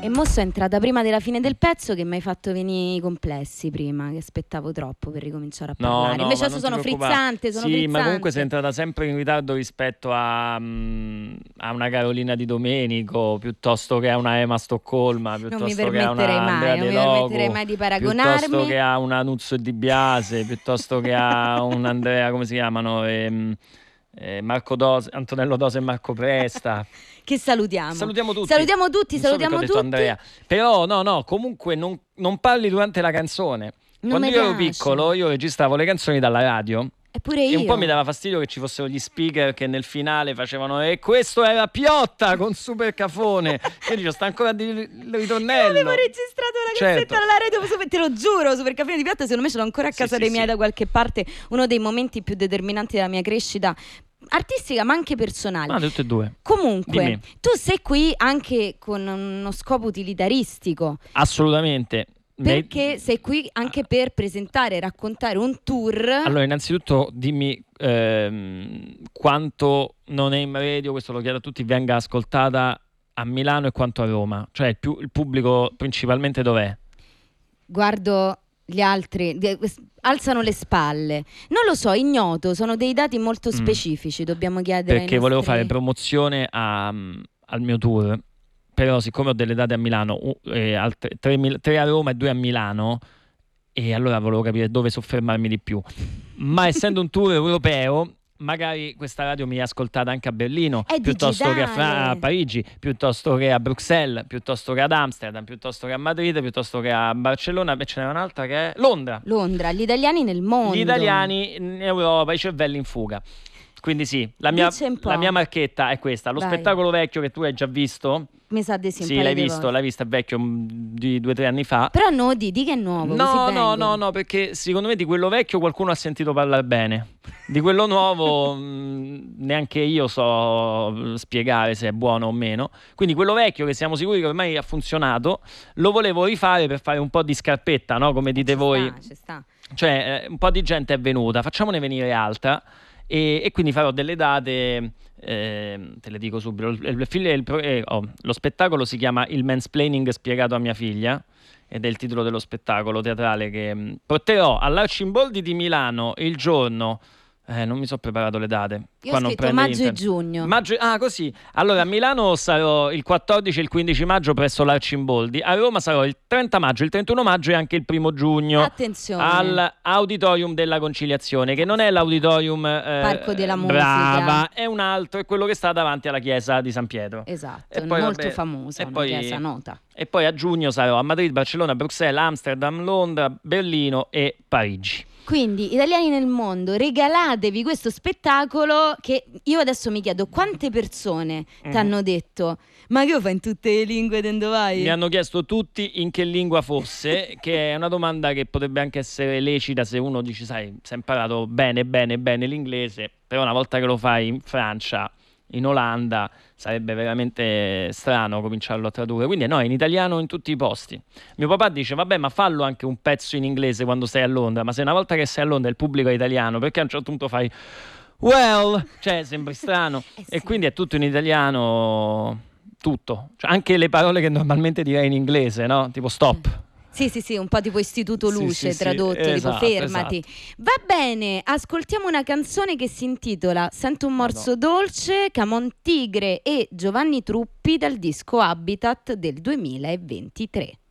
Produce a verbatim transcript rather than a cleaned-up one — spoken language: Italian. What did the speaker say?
E mo sono entrata prima della fine del pezzo che mi hai fatto venire i complessi prima, che aspettavo troppo per ricominciare a No, parlare. no, Invece ma adesso non sono ti preoccupare. frizzante, sono Sì, frizzante. ma comunque sei entrata sempre in ritardo rispetto a, mm, a una Carolina Di Domenico, piuttosto che a una Emma Stoccolma, Non mi piuttosto che a permetterei una mai, Andrea non De mi permetterei Logo, mai di piuttosto paragonarmi. che a una Nuzzo Di Biase, piuttosto che a un Andrea, come si chiamano? Ehm, eh, Marco Dose, Antonello Dose e Marco Presta. Che salutiamo. Salutiamo tutti. Salutiamo tutti, Non so perché salutiamo ho detto tutti. Andrea. Però no, no, comunque non, non parli durante la canzone. Non Quando mi io ero piace. piccolo, io registravo le canzoni dalla radio. Eppure E un po' io. mi dava fastidio che ci fossero gli speaker che nel finale facevano e questo era Piotta con Super Cafone. Io dicevo, sta ancora di il ritornello. Io avevo registrato la cassetta Certo. alla radio, te lo giuro, Super Caffè di Piotta, secondo me ce l'ho ancora a Sì, casa sì, dei miei sì. da qualche parte, uno dei momenti più determinanti della mia crescita artistica ma anche personale. Ah, tutte e due. Comunque, Dimmi. tu sei qui anche con uno scopo utilitaristico. Assolutamente. Perché sei qui anche per presentare e raccontare un tour. Allora, innanzitutto dimmi ehm, quanto Non è in radio, questo lo chiedo a tutti, venga ascoltata a Milano e quanto a Roma. Cioè il, più, il pubblico principalmente dov'è? Guardo gli altri, di- alzano le spalle. Non lo so, ignoto, sono dei dati molto Mm. specifici, dobbiamo chiedere ai Perché volevo nostri- fare promozione a- al mio tour, però siccome ho delle date a Milano, u- eh, altre- tre, mil- tre a Roma e due a Milano, e allora volevo capire dove soffermarmi di più. Ma essendo un tour europeo, magari questa radio mi è ascoltata anche a Berlino, È piuttosto che a, Fra- digitale. a Parigi, piuttosto che a Bruxelles, piuttosto che ad Amsterdam, piuttosto che a Madrid, piuttosto che a Barcellona, e ce n'è un'altra che è Londra. Londra, gli italiani nel mondo. Gli italiani in Europa, i cervelli in fuga. Quindi sì, la mia, Dice un po'. la mia marchetta è questa. Lo Vai. spettacolo vecchio che tu hai già visto. Mi sa di sì, un Sì, paio l'hai di visto, volte. l'hai visto, è vecchio, mm, di due o tre anni fa. Però no, di, di che è nuovo. No, così no, vengono. no, no, perché secondo me di quello vecchio qualcuno ha sentito parlare bene. Di quello nuovo mh, neanche io so mh, spiegare se è buono o meno. Quindi quello vecchio, che siamo sicuri che ormai ha funzionato, lo volevo rifare per fare un po' di scarpetta, no? Come dite Ci voi. sta, ci sta. Cioè, eh, un po' di gente è venuta, facciamone venire altra. E, e quindi farò delle date, eh, te le dico subito. Il, il, il- il pro- eh, oh, lo spettacolo si chiama Il mansplaining spiegato a mia figlia, ed è il titolo dello spettacolo teatrale che mh, porterò all'Arcimboldi di Milano il giorno. Eh, non mi sono preparato le date. Io Qua ho non scritto prende maggio e internet. giugno. Maggio- ah, così. Allora, a Milano sarò il quattordici e il quindici maggio presso l'Arcimboldi. A Roma sarò il trenta maggio, il trentuno maggio e anche il primo giugno. Attenzione. All'Auditorium della Conciliazione, che non è l'Auditorium eh, Parco della Musica. Brava, è un altro, è quello che sta davanti alla chiesa di San Pietro. Esatto, E poi, molto vabbè, famosa, e una poi- chiesa nota. E poi a giugno sarò a Madrid, Barcellona, Bruxelles, Amsterdam, Londra, Berlino e Parigi. Quindi, italiani nel mondo, regalatevi questo spettacolo che io adesso mi chiedo quante persone ti Mhm. hanno detto ma che lo fai in tutte le lingue dove vai? Mi hanno chiesto tutti in che lingua fosse, che è una domanda che potrebbe anche essere lecita se uno dice, sai, si è imparato bene, bene, bene l'inglese, però una volta che lo fai in Francia, in Olanda, sarebbe veramente strano cominciarlo a tradurre. Quindi no, è in italiano in tutti i posti. Mio papà dice, vabbè, ma fallo anche un pezzo in inglese quando sei a Londra, ma se una volta che sei a Londra il pubblico è italiano, perché a un certo punto fai well, cioè sembri strano. Eh sì. E quindi è tutto in italiano, tutto. Cioè, anche le parole che normalmente direi in inglese, no? Tipo stop. Sì, sì, sì, un po' tipo Istituto Sì, Luce sì, sì, tradotto, esatto, tipo fermati. Va bene, ascoltiamo una canzone che si intitola Sento un morso dolce, Camon Tigre e Giovanni Truppi dal disco Habitat del duemilaventitré.